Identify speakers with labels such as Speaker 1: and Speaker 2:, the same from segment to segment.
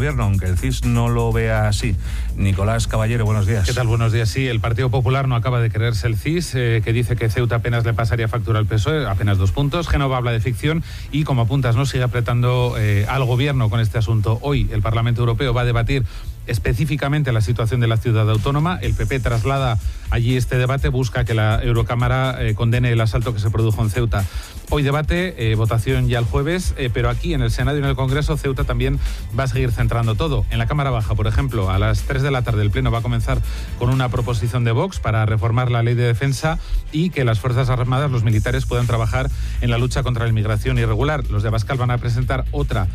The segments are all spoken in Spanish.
Speaker 1: gobierno, aunque el CIS no lo vea así. Nicolás Caballero, buenos días.
Speaker 2: ¿Qué tal? Buenos días. Sí, el Partido Popular no acaba de creerse el CIS, que dice que Ceuta apenas le pasaría factura al PSOE, apenas 2 puntos. Génova habla de ficción y, como apuntas, no sigue apretando al gobierno con este asunto. Hoy el Parlamento Europeo va a debatir específicamente la situación de la ciudad autónoma. El PP traslada allí este debate, busca que la Eurocámara condene el asalto que se produjo en Ceuta. Hoy debate, votación ya el jueves, pero aquí en el Senado y en el Congreso Ceuta también va a seguir centrando todo. En la Cámara Baja, por ejemplo, a las 3 de la tarde el Pleno va a comenzar con una proposición de Vox para reformar la ley de defensa y que las Fuerzas Armadas, los militares, puedan trabajar en la lucha contra la inmigración irregular. Los de Abascal van a presentar otra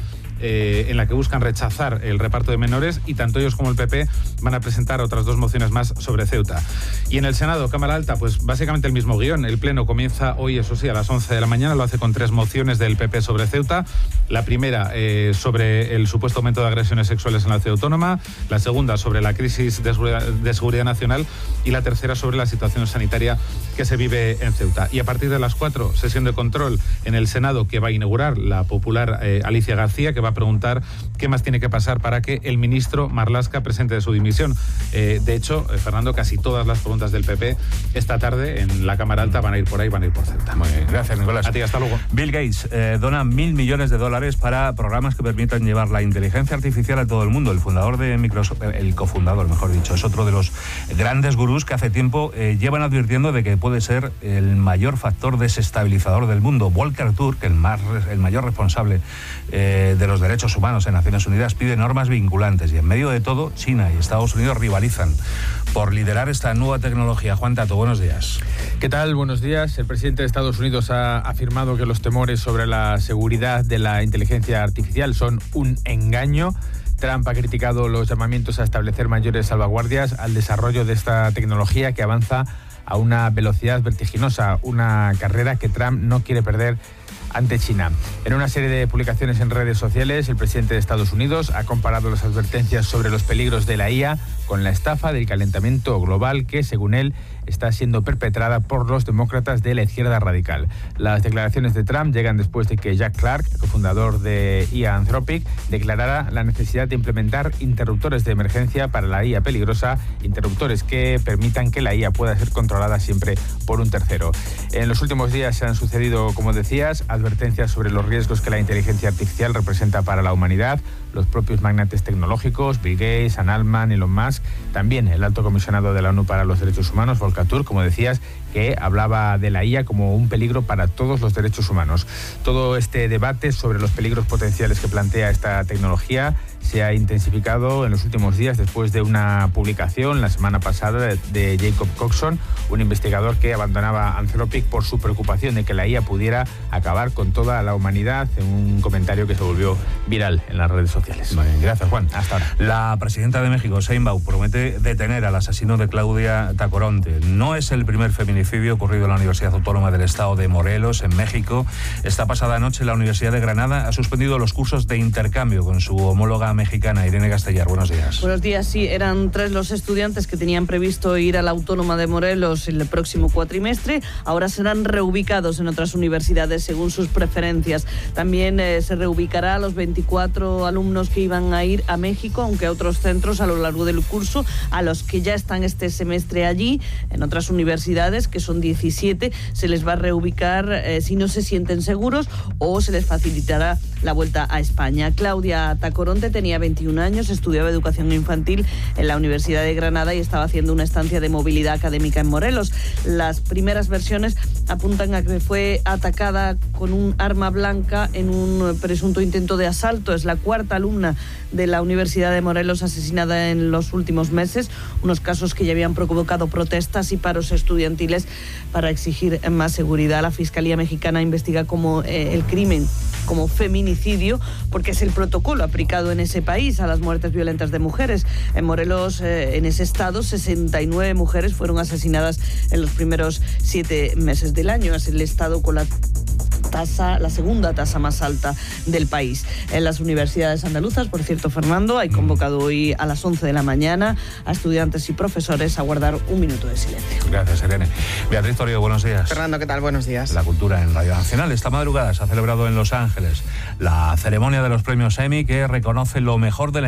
Speaker 2: en la que buscan rechazar el reparto de menores, y tanto ellos como el PP van a presentar otras 2 mociones más sobre Ceuta. Y en el Senado, Cámara Alta, pues básicamente el mismo guión. El Pleno comienza hoy, eso sí, a las 11 de la mañana, lo hace con 3 mociones del PP sobre Ceuta. La primera sobre el supuesto aumento de agresiones sexuales en la ciudad autónoma, la segunda sobre la crisis de seguridad nacional y la tercera sobre la situación sanitaria que se vive en Ceuta. Y a partir de las 4, sesión de control en el Senado que va a inaugurar la popular Alicia García, que va a preguntar qué más tiene que pasar para que el ministro Marlaska presente su dimisión. De hecho, Fernando, casi todas las preguntas del PP esta tarde en la Cámara Alta van a ir por ahí, van a ir por Ceuta.
Speaker 1: Muy bien, gracias, Nicolás.
Speaker 2: A ti, hasta luego.
Speaker 1: Bill Gates dona $1.000 millones para programas que permitan llevar la inteligencia artificial a todo el mundo. El fundador de Microsoft, el cofundador, mejor dicho, es otro de los grandes gurús que hace tiempo llevan advirtiendo de que puede ser el mayor factor desestabilizador del mundo. Volker Turk, el mayor responsable de los derechos humanos en Naciones Unidas, pide normas vinculantes, y en medio de todo, China y Estados Unidos rivalizan por liderar esta nueva tecnología. Juan Tato, buenos días.
Speaker 3: ¿Qué tal? Buenos días. El presidente de Estados Unidos ha afirmado que los temores sobre la seguridad de la inteligencia artificial son un engaño. Trump ha criticado los llamamientos a establecer mayores salvaguardias al desarrollo de esta tecnología que avanza a una velocidad vertiginosa, una carrera que Trump no quiere perder ante China. En una serie de publicaciones en redes sociales, el presidente de Estados Unidos ha comparado las advertencias sobre los peligros de la IA con la estafa del calentamiento global que, según él, está siendo perpetrada por los demócratas de la izquierda radical. Las declaraciones de Trump llegan después de que Jack Clark, cofundador de IA Anthropic, declarara la necesidad de implementar interruptores de emergencia para la IA peligrosa, interruptores que permitan que la IA pueda ser controlada siempre por un tercero. En los últimos días se han sucedido, como decías, advertencias sobre los riesgos que la inteligencia artificial representa para la humanidad. Los propios magnates tecnológicos, Bill Gates, Sam Altman, Elon Musk, también el alto comisionado de la ONU para los Derechos Humanos, Volker Turk, como decías, que hablaba de la IA como un peligro para todos los derechos humanos. Todo este debate sobre los peligros potenciales que plantea esta tecnología se ha intensificado en los últimos días después de una publicación la semana pasada de Jacob Coxon, un investigador que abandonaba Anthropic por su preocupación de que la IA pudiera acabar con toda la humanidad, en un comentario que se volvió viral en las redes sociales.
Speaker 1: Muy bien, gracias, Juan.
Speaker 3: Hasta ahora.
Speaker 1: La presidenta de México, Sheinbaum, promete detener al asesino de Claudia Tacoronte. No es el primer feminicidio ocurrido en la Universidad Autónoma del Estado de Morelos, en México. Esta pasada noche la Universidad de Granada ha suspendido los cursos de intercambio con su homóloga mexicana. Irene Castellar, buenos días.
Speaker 4: Buenos días, sí, eran 3 los estudiantes que tenían previsto ir a la Autónoma de Morelos el próximo cuatrimestre. Ahora serán reubicados en otras universidades según sus preferencias. También se reubicará a los 24 alumnos que iban a ir a México, aunque a otros centros a lo largo del curso, a los que ya están este semestre allí, en otras universidades, que son 17, se les va a reubicar si no se sienten seguros, o se les facilitará la vuelta a España. Claudia Tacoronte tenía 21 años, estudiaba educación infantil en la Universidad de Granada y estaba haciendo una estancia de movilidad académica en Morelos. Las primeras versiones apuntan a que fue atacada con un arma blanca en un presunto intento de asalto. Es la 4ª alumna de la Universidad de Morelos asesinada en los últimos meses, unos casos que ya habían provocado protestas y paros estudiantiles para exigir más seguridad. La Fiscalía Mexicana investiga como el crimen como feminicidio, porque es el protocolo aplicado en ese país a las muertes violentas de mujeres. En Morelos, en ese estado, 69 mujeres fueron asesinadas en los primeros 7 meses del año. Es el estado con la segunda tasa más alta del país. En las universidades andaluzas, por cierto, Fernando, hay convocado hoy a las 11 de la mañana a estudiantes y profesores a guardar un minuto de silencio.
Speaker 1: Gracias, Irene. Beatriz Torio, buenos días.
Speaker 5: Fernando, ¿qué tal? Buenos días.
Speaker 1: La cultura en Radio Nacional. Esta madrugada se ha celebrado en Los Ángeles la ceremonia de los premios Emmy, que reconoce lo mejor de la